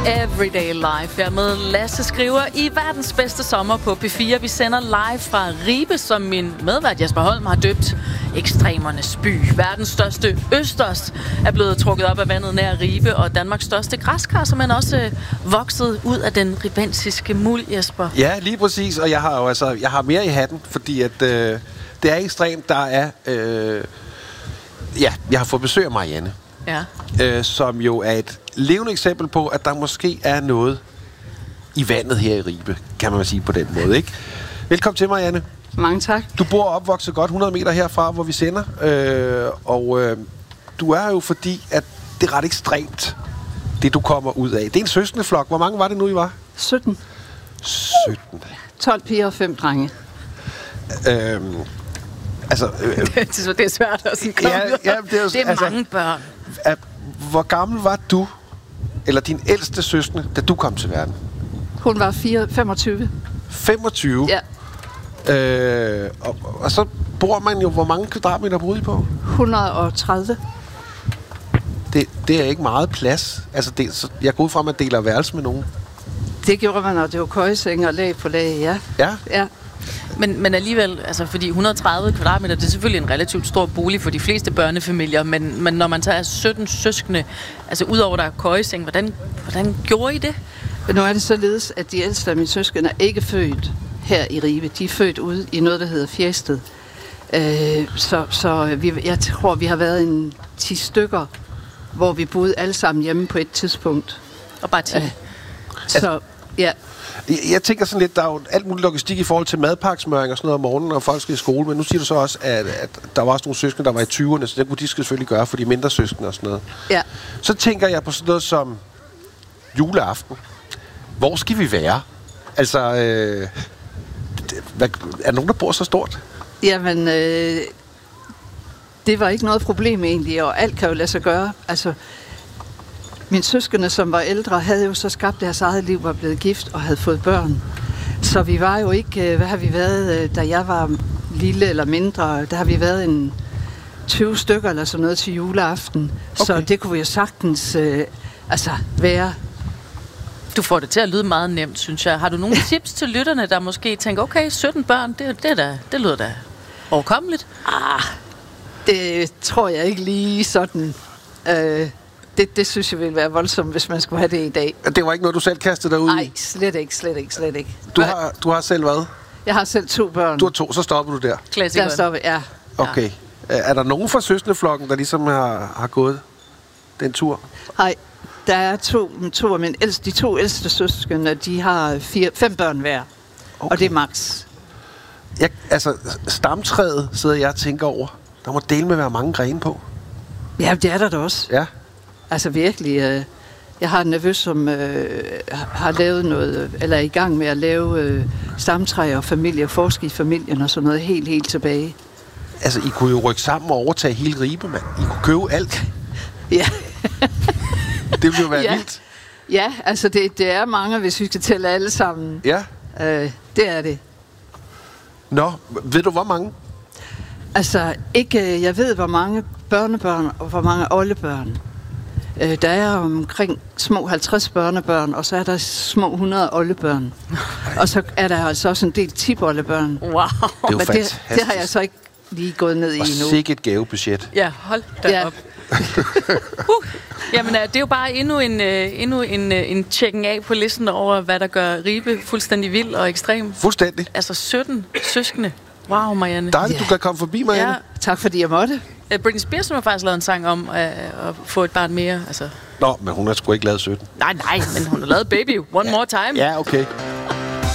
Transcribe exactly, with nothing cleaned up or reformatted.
Everyday Life. Jeg er med Lasse Skriver i verdens bedste sommer på P fire. Vi sender live fra Ribe, som min medvært Jesper Holm har døbt ekstremernes by. Verdens største østers er blevet trukket op af vandet nær Ribe, og Danmarks største græskar, som man også øh, vokset ud af den ribensiske muld, Jesper. Ja, lige præcis. Og jeg har jo altså, jeg har mere i hatten, fordi at øh, det er ekstremt. Der er, øh, ja, jeg har fået besøg af Marianne. Ja. Øh, som jo er et levende eksempel på, at der måske er noget i vandet her i Ribe, kan man sige på den måde, ikke? Velkommen til, Marianne. Mange tak. Du bor opvokset godt hundrede meter herfra, hvor vi sender, øh, og øh, du er jo fordi, at det er ret ekstremt, det du kommer ud af. Det er en søskendeflok. Hvor mange var det nu, I var? sytten. sytten. tolv piger og fem drenge. Øh, altså... Øh, det er svært at sige. Ja, ja, det er, jo, det er altså, mange børn. At, hvor gammel var du, eller din ældste søskende, da du kom til verden? Hun var fire, femogtyve. femogtyve? Ja. Øh, og, og så bor man jo, hvor mange kvadratmeter boede I på? et hundrede og tredive. Det, det er ikke meget plads. Altså, det, så jeg går ud fra, at man deler værelse med nogen. Det gjorde man, og det var køjesenge og lag på lag, ja. Ja? Ja. Men, men alligevel, altså fordi et hundrede og tredive kvadratmeter, det er selvfølgelig en relativt stor bolig for de fleste børnefamilier, men, men når man tager sytten søskende, altså udover der er køjeseng, hvordan, hvordan gjorde I det? Men nu er det således, at de ældste af mine søskende er ikke født her i Ribe. De er født ude i noget, der hedder Fjersted. Øh, så så vi, jeg tror, vi har været en ti stykker, hvor vi boede alle sammen hjemme på et tidspunkt. Og bare ti? Øh, så, ja. Jeg, jeg tænker sådan lidt, der er jo alt muligt logistik i forhold til madpakkesmøring og sådan noget om morgenen, og folk skal i skole, men nu siger du så også, at, at der var også nogle søskende, der var i tyverne, så det kunne de selvfølgelig gøre for de mindre søskende og sådan noget. Ja. Så tænker jeg på sådan noget som juleaften. Hvor skal vi være? Altså, øh, hvad, er der nogen, der bor så stort? Jamen, øh, det var ikke noget problem egentlig, og alt kan jo lade sig gøre. Altså, mine søskende, som var ældre, havde jo så skabt deres eget liv, var blevet gift og havde fået børn. Så vi var jo ikke, hvad har vi været, da jeg var lille eller mindre, der har vi været en tyve stykker eller sådan noget til juleaften. Okay. Så det kunne vi jo sagtens øh, altså være. Du får det til at lyde meget nemt, synes jeg. Har du nogle tips til lytterne, der måske tænker, okay, sytten børn, det, det, da, det lyder da overkommeligt? Ah, det tror jeg ikke lige sådan. Øh, det, det synes jeg ville være voldsomt, hvis man skulle have det i dag. Det var ikke noget, du selv kastede dig ud i? Nej, slet ikke, slet ikke, slet ikke. Du har, du har selv hvad? Jeg har selv to børn. Du har to, så stopper du der? Klassikeren. Der stopper, ja. Okay. Ja. Er der nogen fra søskendeflokken, der ligesom har, har gået den tur? Nej, der er to, to af mine ældste, de to ældste søskende, de har fire, fem børn hver. Okay. Og det er max. Jeg, altså, stamtræet sidder jeg og tænker over. Der må dele med være mange grene på. Ja, det er der da også. Ja. Altså virkelig. Øh, jeg har en nevø, som øh, har lavet noget, eller er i gang med at lave øh, stamtræer og familie, forske i familien og sådan noget helt, helt tilbage. Altså, I kunne jo rykke sammen og overtage hele Ribe, mand. I kunne købe alt. Ja. Det ville jo være ja. vildt. Ja, altså det, det er mange, hvis vi skal tælle alle sammen. Ja. Øh, det er det. Nå, ved du hvor mange? Altså, ikke, jeg ved, hvor mange børnebørn og hvor mange oldebørn. Øh, der er omkring små halvtreds børnebørn, og så er der små hundrede oldebørn. Og så er der altså også en del tipoldebørn. Wow. Det er jo Men fantastisk. det, det har jeg så ikke lige gået ned i og endnu. sikke et gavebudget. Ja, hold da Ja. op. uh, jamen, det er jo bare endnu en, uh, endnu en, uh, en checken af på listen over, hvad der gør Ribe fuldstændig vild og ekstrem. Fuldstændig. Altså sytten søskende. Wow, Marianne. Dejligt, Ja. du kan komme forbi, Marianne. Ja. Tak fordi jeg måtte. Uh, Britney Spears har faktisk lavet en sang om uh, at få et barn mere. Altså. Nå, men hun har sgu ikke lavet sytten. Nej, nej, men hun har lavet Baby One More Time. Ja, okay.